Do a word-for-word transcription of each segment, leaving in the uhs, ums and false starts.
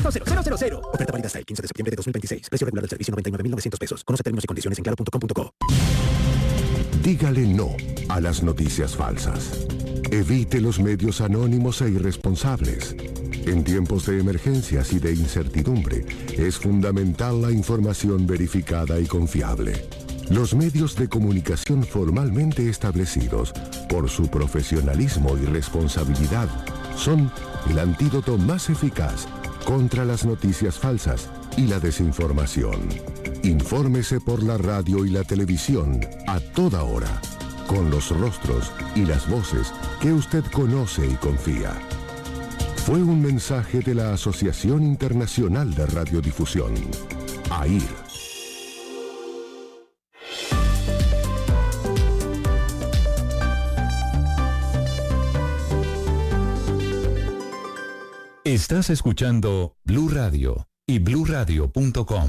cero cero cero cero. Oferta válida hasta el quince de septiembre de dos mil veintiséis. Precio regular del servicio noventa y nueve mil novecientos pesos. Conoce términos y condiciones en claro punto com punto co. Dígale no a las noticias falsas. Evite los medios anónimos e irresponsables. En tiempos de emergencias y de incertidumbre, es fundamental la información verificada y confiable. Los medios de comunicación formalmente establecidos, por su profesionalismo y responsabilidad, son el antídoto más eficaz contra las noticias falsas y la desinformación. Infórmese por la radio y la televisión a toda hora, con los rostros y las voces que usted conoce y confía. Fue un mensaje de la Asociación Internacional de Radiodifusión, A I R. Estás escuchando Blue Radio y blue radio punto com.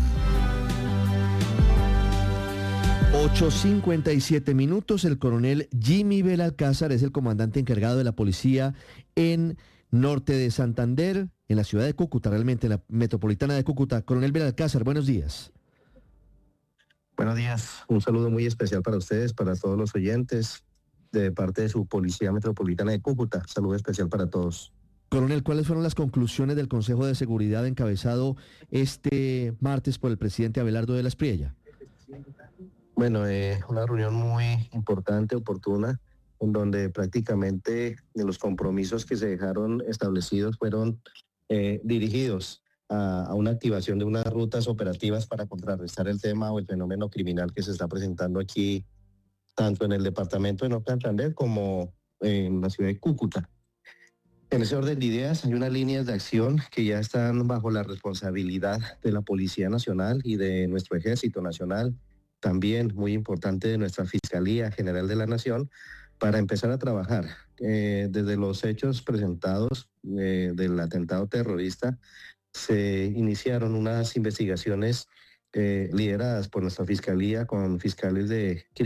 ocho cincuenta y siete minutos. El coronel Jimmy Belalcázar es el comandante encargado de la policía en norte de Santander, en la ciudad de Cúcuta, realmente en la metropolitana de Cúcuta. Coronel Belalcázar, buenos días. Buenos días. Un saludo muy especial para ustedes, para todos los oyentes, de parte de su Policía Metropolitana de Cúcuta. Saludo especial para todos. Coronel, ¿cuáles fueron las conclusiones del Consejo de Seguridad encabezado este martes por el presidente Abelardo de la Espriella? Bueno, eh, una reunión muy importante, oportuna, en donde prácticamente los compromisos que se dejaron establecidos fueron eh, dirigidos a, a una activación de unas rutas operativas para contrarrestar el tema o el fenómeno criminal que se está presentando aquí, tanto en el departamento de Norte Santander como en la ciudad de Cúcuta. En ese orden de ideas hay unas líneas de acción que ya están bajo la responsabilidad de la Policía Nacional y de nuestro Ejército Nacional, también muy importante de nuestra Fiscalía General de la Nación, para empezar a trabajar. Eh, desde los hechos presentados eh, del atentado terrorista, se iniciaron unas investigaciones eh, lideradas por nuestra Fiscalía con fiscales de